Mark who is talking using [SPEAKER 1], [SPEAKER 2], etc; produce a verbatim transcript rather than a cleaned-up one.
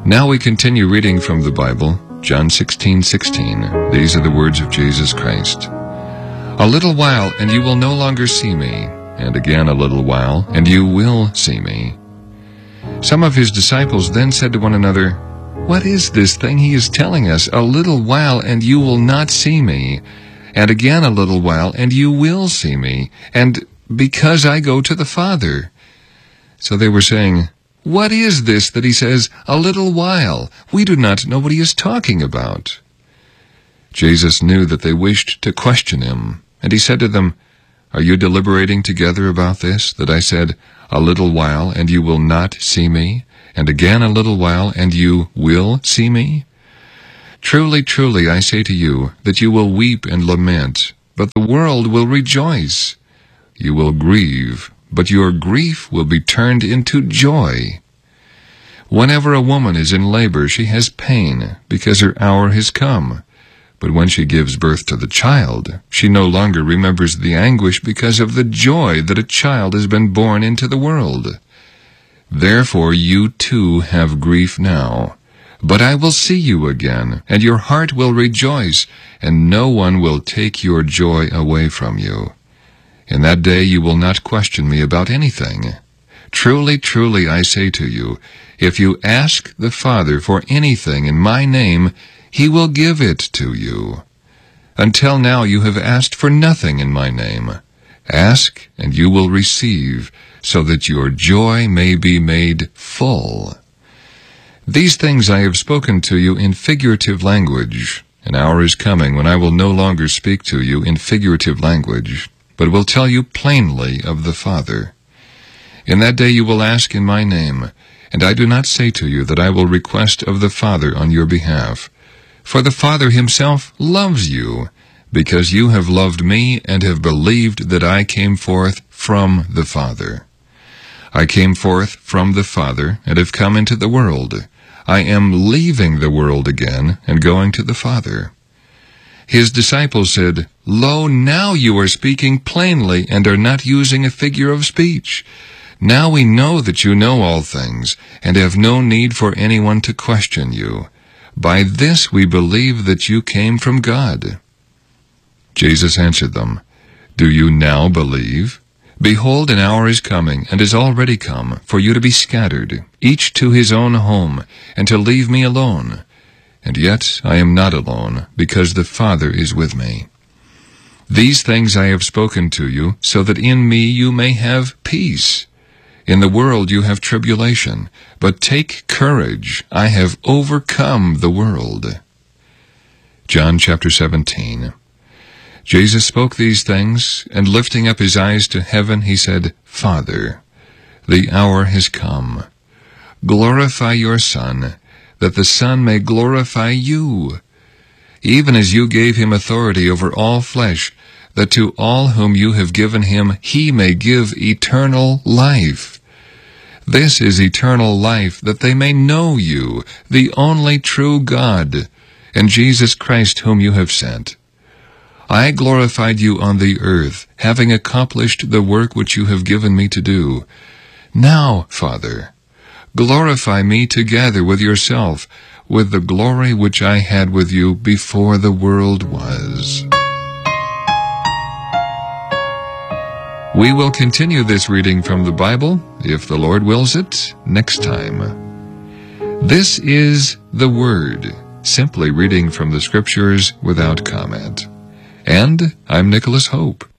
[SPEAKER 1] Now we continue reading from the Bible, John sixteen sixteen. These are the words of Jesus Christ. A little while, and you will no longer see me, and again a little while, and you will see me. Some of his disciples then said to one another, What is this thing he is telling us? A little while, and you will not see me, and again a little while, and you will see me, and because I go to the Father. So they were saying, What is this that he says, a little while? We do not know what he is talking about. Jesus knew that they wished to question him, and he said to them, Are you deliberating together about this, that I said, A little while, and you will not see me, and again a little while, and you will see me? Truly, truly, I say to you, that you will weep and lament, but the world will rejoice. You will grieve, but your grief will be turned into joy. Whenever a woman is in labor, she has pain, because her hour has come. But when she gives birth to the child, she no longer remembers the anguish because of the joy that a child has been born into the world. Therefore you too have grief now. But I will see you again, and your heart will rejoice, and no one will take your joy away from you. In that day you will not question me about anything. Truly, truly, I say to you, if you ask the Father for anything in my name, he will give it to you. Until now you have asked for nothing in my name. Ask, and you will receive, so that your joy may be made full. These things I have spoken to you in figurative language. An hour is coming when I will no longer speak to you in figurative language, but will tell you plainly of the Father. In that day you will ask in my name, and I do not say to you that I will request of the Father on your behalf. For the Father himself loves you, because you have loved me and have believed that I came forth from the Father. I came forth from the Father and have come into the world. I am leaving the world again and going to the Father. His disciples said, Lo, now you are speaking plainly and are not using a figure of speech. Now we know that you know all things, and have no need for anyone to question you. By this we believe that you came from God. Jesus answered them, Do you now believe? Behold, an hour is coming, and is already come, for you to be scattered, each to his own home, and to leave me alone. And yet I am not alone, because the Father is with me. These things I have spoken to you, so that in me you may have peace. In the world you have tribulation, but take courage, I have overcome the world. John chapter seventeen. Jesus spoke these things, and lifting up his eyes to heaven, he said, Father, the hour has come. Glorify your Son, that the Son may glorify you, even as you gave him authority over all flesh, that to all whom you have given him he may give eternal life. This is eternal life, that they may know you, the only true God, and Jesus Christ whom you have sent. I glorified you on the earth, having accomplished the work which you have given me to do. Now, Father, glorify me together with yourself, with the glory which I had with you before the world was. We will continue this reading from the Bible, if the Lord wills it, next time. This is the Word, simply reading from the Scriptures without comment. And I'm Nicholas Hope.